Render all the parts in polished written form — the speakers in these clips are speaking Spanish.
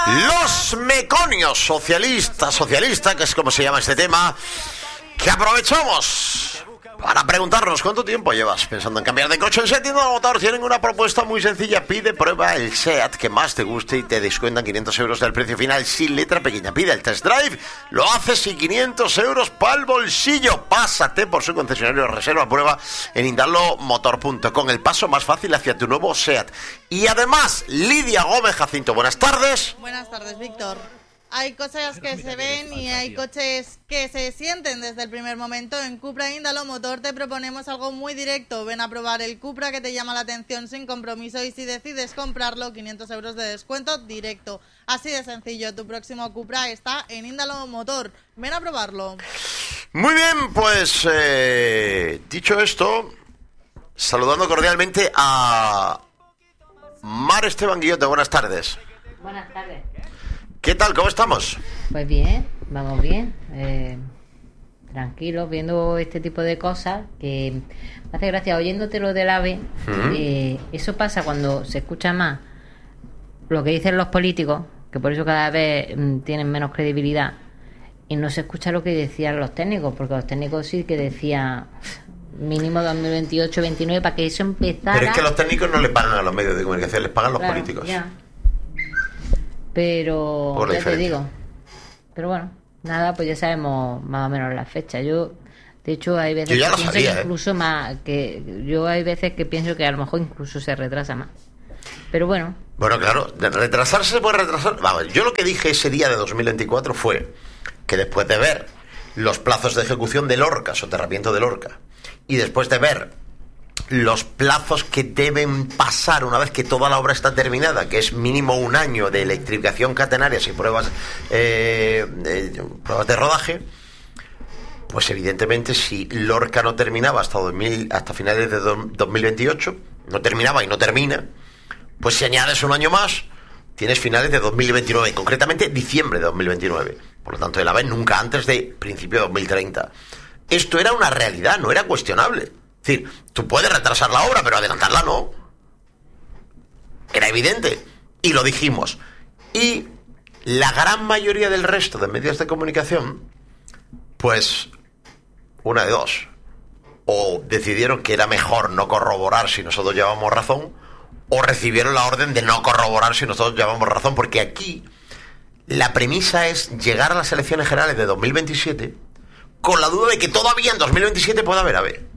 Los meconios socialista, que es como se llama este tema, que aprovechamos para preguntarnos cuánto tiempo llevas pensando en cambiar de coche. En SEAT Indalo Motor tienen una propuesta muy sencilla. Pide prueba el SEAT que más te guste y te descuentan 500 euros del precio final sin letra pequeña. Pide el test drive, lo haces y 500 euros para el bolsillo. Pásate por su concesionario, reserva prueba en indalomotor.com. El paso más fácil hacia tu nuevo SEAT. Y además, Lidia Gómez Jacinto, buenas tardes. Buenas tardes, Víctor. Hay cosas que se ven y hay coches que se sienten desde el primer momento. En Cupra Indalo Motor te proponemos algo muy directo. Ven a probar el Cupra que te llama la atención sin compromiso y si decides comprarlo, 500 euros de descuento directo. Así de sencillo, tu próximo Cupra está en Indalo Motor. Ven a probarlo. Muy bien, pues dicho esto, saludando cordialmente a Mar Esteban Guillote. Buenas tardes. Buenas tardes. ¿Qué tal? ¿Cómo estamos? Pues bien, vamos bien, tranquilos, viendo este tipo de cosas que me hace gracia, oyéndote lo del AVE. Eso pasa cuando se escucha más lo que dicen los políticos, que por eso cada vez tienen menos credibilidad, y no se escucha lo que decían los técnicos, porque los técnicos sí que decían mínimo 2028-29 para que eso empezara. Pero es que los técnicos no le pagan a los medios de comunicación, les pagan los políticos. Ya. Pero ya te digo, pero bueno, nada, pues ya sabemos más o menos la fecha. Yo, de hecho, hay veces que pienso que incluso más, que yo hay veces que pienso que a lo mejor incluso se retrasa más. Pero bueno. Bueno, claro, de retrasarse se puede retrasar. Vamos, yo lo que dije ese día de 2024 fue que después de ver los plazos de ejecución del Lorca, soterramiento del Lorca, y después de ver los plazos que deben pasar una vez que toda la obra está terminada, que es mínimo un año de electrificación catenaria y pruebas de rodaje, pues evidentemente si Lorca no terminaba hasta finales de 2028, no terminaba y no termina, pues si añades un año más, tienes finales de 2029, concretamente diciembre de 2029. Por lo tanto, el AVE nunca antes de principio de 2030. Esto era una realidad, no era cuestionable. Es decir, tú puedes retrasar la obra, pero adelantarla no. Era evidente. Y lo dijimos. Y la gran mayoría del resto de medios de comunicación, pues, una de dos. O decidieron que era mejor no corroborar si nosotros llevábamos razón, o recibieron la orden de no corroborar si nosotros llevábamos razón, porque aquí la premisa es llegar a las elecciones generales de 2027 con la duda de que todavía en 2027 pueda haber AVE.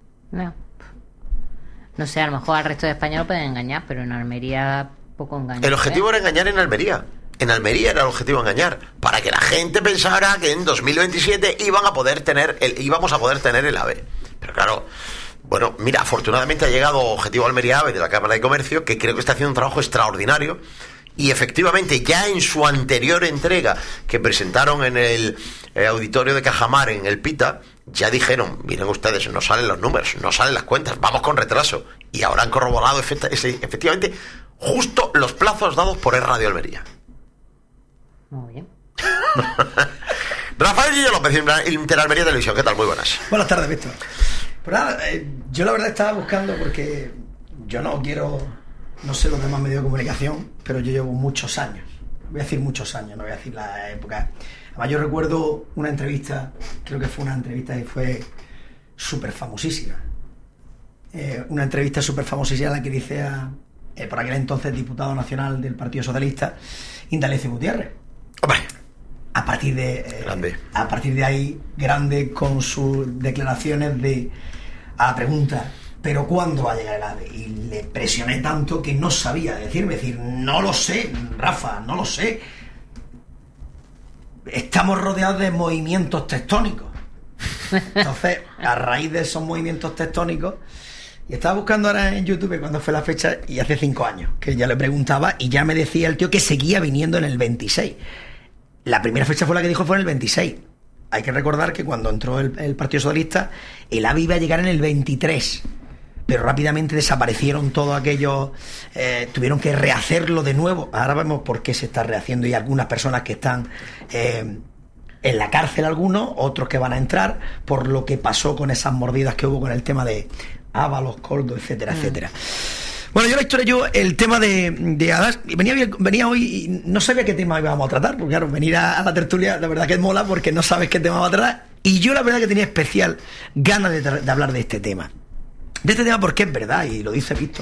No sé, a lo mejor al resto de España lo pueden engañar, pero en Almería poco engañan. El objetivo era engañar en Almería. En Almería era el objetivo engañar, para que la gente pensara que en 2027 íbamos a poder tener el AVE. Pero claro, bueno, mira, afortunadamente ha llegado Objetivo Almería AVE de la Cámara de Comercio, que creo que está haciendo un trabajo extraordinario. Y efectivamente, ya en su anterior entrega que presentaron en el auditorio de Cajamar, en el Pita, ya dijeron, miren ustedes, no salen los números, no salen las cuentas, vamos con retraso. Y ahora han corroborado efectivamente justo los plazos dados por Radio Almería. Muy bien. Rafael Guillo López, Interalmería Televisión, ¿qué tal? Muy buenas. Buenas tardes, Víctor. Pues nada, yo la verdad estaba buscando porque yo no sé los demás medios de comunicación, pero yo llevo muchos años. Voy a decir muchos años, no voy a decir la época. Además, yo recuerdo una entrevista, creo que fue una entrevista que fue súper famosísima. Una entrevista súper famosísima la que dice por aquel entonces diputado nacional del Partido Socialista, Indalecio Gutiérrez. ¡Hombre! A partir de ahí, grande con sus declaraciones a la pregunta, ¿pero cuándo va a llegar el AVE? Y le presioné tanto que no sabía decir, no lo sé, Rafa, no lo sé. Estamos rodeados de movimientos tectónicos. Entonces, a raíz de esos movimientos tectónicos, y estaba buscando ahora en YouTube cuándo fue la fecha, y hace 5 años, que ya le preguntaba, y ya me decía el tío que seguía viniendo en el 26. La primera fecha fue la que dijo, fue en el 26. Hay que recordar que cuando entró el Partido Socialista, el AVE iba a llegar en el 23. Pero rápidamente desaparecieron todos aquellos, tuvieron que rehacerlo de nuevo. Ahora vemos por qué se está rehaciendo, y algunas personas que están en la cárcel, algunos, otros que van a entrar, por lo que pasó con esas mordidas que hubo con el tema de Ábalos, Coldo, etcétera, etcétera. Bueno, el tema de Hadas, venía hoy y no sabía qué tema íbamos a tratar, porque claro, venir a la tertulia, la verdad que mola porque no sabes qué tema va a tratar, y yo la verdad que tenía especial ganas de hablar de este tema. De este tema porque es verdad, y lo dice Víctor.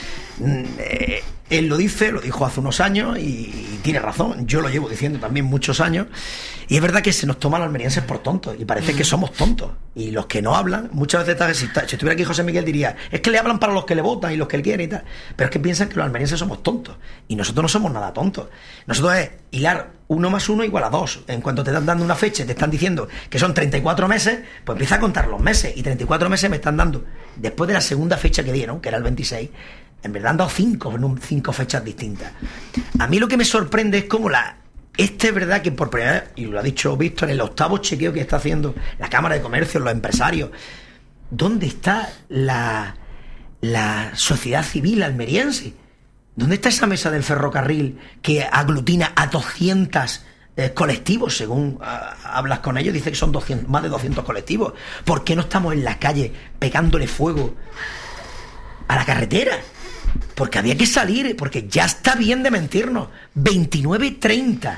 Él lo dijo hace unos años y tiene razón. Yo lo llevo diciendo también muchos años, y es verdad que se nos toman los almerienses por tontos y parece que somos tontos, y los que no hablan muchas veces, si estuviera aquí José Miguel diría, es que le hablan para los que le votan y los que él quiere y tal, pero es que piensan que los almerienses somos tontos, y nosotros no somos nada tontos. Nosotros es hilar 1 más 1 igual a 2. En cuanto te están dando una fecha, te están diciendo que son 34 meses, pues empieza a contar los meses, y 34 meses me están dando después de la segunda fecha que dieron, que era el 26. En verdad han dado 5 fechas distintas. A mí lo que me sorprende es cómo es verdad que por primera vez, y lo ha dicho Víctor, en el 8º chequeo que está haciendo la Cámara de Comercio, los empresarios, ¿dónde está la sociedad civil almeriense? ¿Dónde está esa mesa del ferrocarril que aglutina a 200 colectivos? Según hablas con ellos, dice que son más de 200 colectivos. ¿Por qué no estamos en la calle pegándole fuego a la carretera? Porque había que salir, porque ya está bien de mentirnos. 29:30.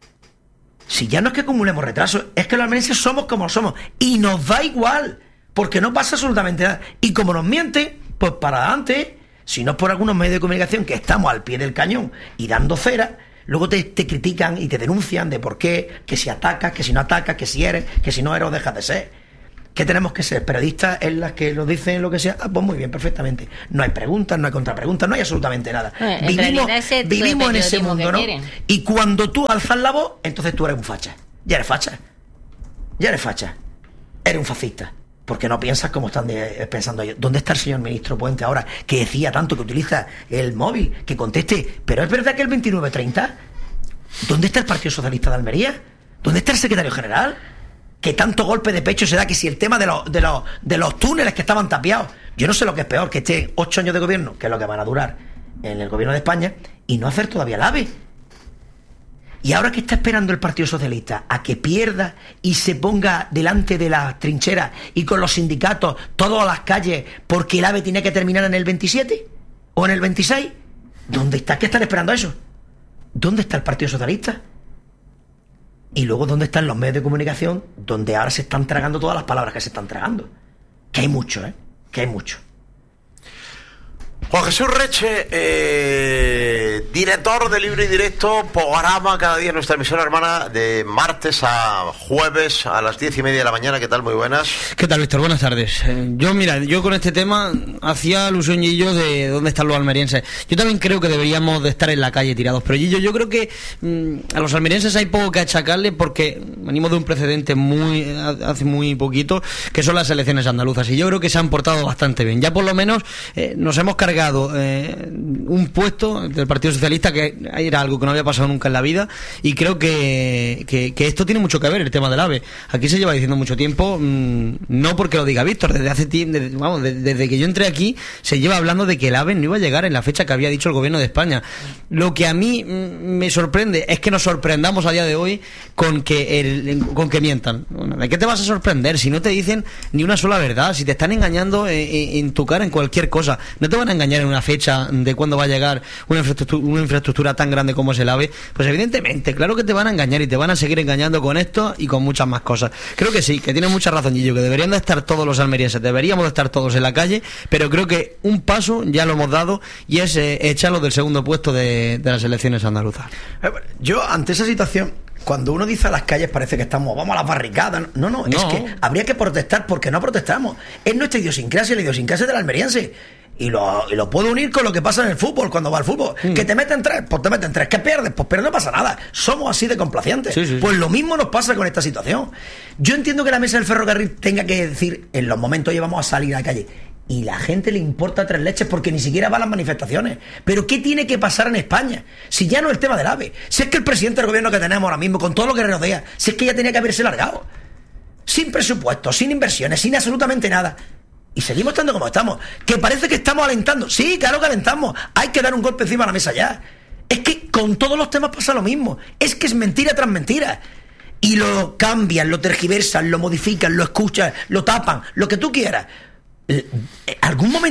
Si ya no es que acumulemos retrasos, es que los almerienses somos como somos, y nos da igual, porque no pasa absolutamente nada. Y como nos mienten, pues para adelante. Si no es por algunos medios de comunicación que estamos al pie del cañón y dando cera, luego te critican y te denuncian de por qué, que si atacas, que si no atacas, que si eres, que si no eres o dejas de ser. ¿Qué tenemos que ser? ¿Periodistas en las que nos dicen lo que sea? Pues muy bien, perfectamente. No hay preguntas, no hay contrapreguntas, no hay absolutamente nada. Vivimos en ese mundo, ¿no? Y cuando tú alzas la voz, entonces tú eres un facha. Ya eres facha. Eres un fascista. Porque no piensas como están pensando ellos. ¿Dónde está el señor ministro Puente ahora, que decía tanto que utiliza el móvil, que conteste? Pero es verdad que el 29:30, ¿dónde está el Partido Socialista de Almería? ¿Dónde está el secretario general? Que tanto golpe de pecho se da, que si el tema de los túneles que estaban tapiados. Yo no sé lo que es peor, que estén 8 años de gobierno, que es lo que van a durar en el gobierno de España, y no hacer todavía el AVE. Y ahora que está esperando el Partido Socialista a que pierda y se ponga delante de las trincheras y con los sindicatos todas las calles, porque el AVE tiene que terminar en el 27 o en el 26, ¿dónde está? ¿Qué están esperando eso? ¿Dónde está el Partido Socialista? Y luego, ¿dónde están los medios de comunicación donde ahora se están tragando todas las palabras que se están tragando? Que hay mucho, que hay mucho. Juan Jesús Reche, director de Libre y Directo, programa cada día en nuestra emisora hermana de martes a jueves a las 10:30 de la mañana. ¿Qué tal? Muy buenas. ¿Qué tal, Víctor? Buenas tardes. Yo con este tema hacía alusión, Gillo, de dónde están los almerienses. Yo también creo que deberíamos de estar en la calle tirados, pero Gillo, yo creo que a los almerienses hay poco que achacarle, porque venimos de un precedente hace muy poquito, que son las elecciones andaluzas, y yo creo que se han portado bastante bien. Ya por lo menos nos hemos cargado un puesto del Partido Socialista, que era algo que no había pasado nunca en la vida, y creo que esto tiene mucho que ver, el tema del AVE. Aquí se lleva diciendo mucho tiempo, no porque lo diga Víctor, desde hace tiempo, desde que yo entré aquí se lleva hablando de que el AVE no iba a llegar en la fecha que había dicho el gobierno de España. Lo que a mí me sorprende es que nos sorprendamos a día de hoy con que mientan. ¿De qué te vas a sorprender si no te dicen ni una sola verdad? Si te están engañando en tu cara en cualquier cosa. No te van a engañar en una fecha de cuándo va a llegar una infraestructura tan grande como es el AVE. Pues evidentemente, claro que te van a engañar, y te van a seguir engañando con esto y con muchas más cosas. Creo que sí, que tiene mucha razón, Gillo, que deberían de estar todos los almerienses, deberíamos de estar todos en la calle, pero creo que un paso ya lo hemos dado, y es echarlo del segundo puesto de las elecciones andaluzas. Yo, ante esa situación, cuando uno dice a las calles parece que vamos a las barricadas. No, es que habría que protestar, porque no protestamos. Es nuestra idiosincrasia, la idiosincrasia del almeriense. Y lo puedo unir con lo que pasa en el fútbol, cuando va al fútbol. Que te meten 3, pues te meten 3. Que pierdes, pues pero no pasa nada. Somos así de complacientes. Sí. Pues lo mismo nos pasa con esta situación. Yo entiendo que la mesa del ferrocarril tenga que decir, en los momentos ya vamos a salir a la calle. Y la gente le importa 3 leches, porque ni siquiera va a las manifestaciones. Pero ¿qué tiene que pasar en España? Si ya no es el tema del AVE. Si es que el presidente del gobierno que tenemos ahora mismo, con todo lo que rodea, si es que ya tenía que haberse largado. Sin presupuesto, sin inversiones, sin absolutamente nada. Y seguimos estando como estamos. Que parece que estamos alentando. Sí, claro que alentamos. Hay que dar un golpe encima de la mesa ya. Es que con todos los temas pasa lo mismo. Es que es mentira tras mentira. Y lo cambian, lo tergiversan, lo modifican, lo escuchan, lo tapan, lo que tú quieras. Algún momento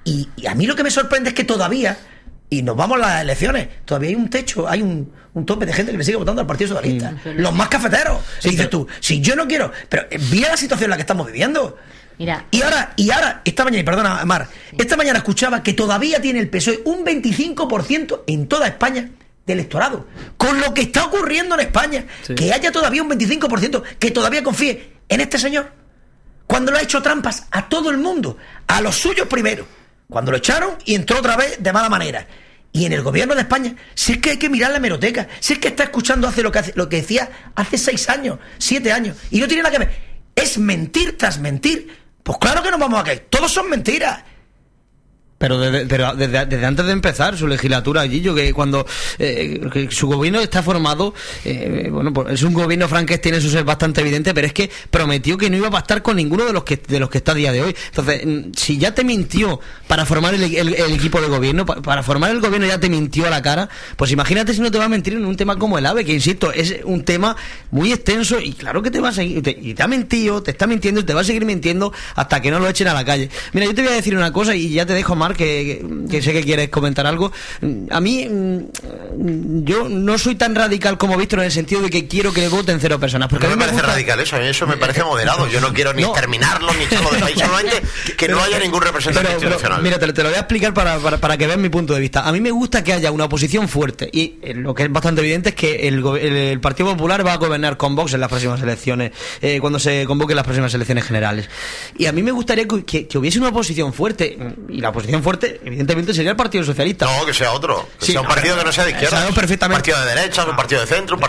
Y a mí lo que me sorprende es que todavía, y nos vamos a las elecciones, todavía hay un techo, hay un tope de gente que le sigue votando al Partido Socialista. Los más cafeteros. Sí, y dices tú, si yo no quiero... Pero mira la situación en la que estamos viviendo. Mira. Y ahora, esta mañana, y perdona, Mar, esta mañana escuchaba que todavía tiene el PSOE un 25% en toda España de electorado. Con lo que está ocurriendo en España, que haya todavía un 25% que todavía confíe en este señor. Cuando lo ha hecho trampas a todo el mundo, a los suyos primero. Cuando lo echaron y entró otra vez de mala manera. Y en el gobierno de España, si es que hay que mirar la hemeroteca, si es que está escuchando lo que decía hace 6 años, 7 años, y no tiene nada que ver. Es mentir tras mentir. Pues claro que nos vamos a caer. Todos son mentiras. Pero desde antes de empezar su legislatura, Gillo, que cuando que su gobierno está formado, bueno, pues es un gobierno, Franqués, tiene su ser bastante evidente, pero es que prometió que no iba a pactar con ninguno de los que está a día de hoy. Entonces, si ya te mintió para formar el equipo de gobierno, para formar el gobierno ya te mintió a la cara, pues imagínate si no te va a mentir en un tema como el AVE, que insisto, es un tema muy extenso y claro que te va a seguir, y te ha mentido, te está mintiendo y te va a seguir mintiendo hasta que no lo echen a la calle. Mira, yo te voy a decir una cosa y ya te dejo, Mar, que sé que quieres comentar algo. A mí, yo no soy tan radical como Víctor en el sentido de que quiero que voten 0 personas. Porque no a mí me parece gusta... radical eso, a mí eso me parece moderado. Yo no quiero ni terminarlo, ni echarlo del país, solamente que no haya ningún representante institucional. Mira, te lo voy a explicar para que veas mi punto de vista. A mí me gusta que haya una oposición fuerte y lo que es bastante evidente es que el Partido Popular va a gobernar con Vox en las próximas elecciones, cuando se convoquen las próximas elecciones generales. Y a mí me gustaría que hubiese una oposición fuerte, y la oposición fuerte evidentemente sería el Partido Socialista. No, que sea otro. Que sea un partido que no sea de izquierda. Perfectamente. Un partido de derecha, un partido de centro, un partido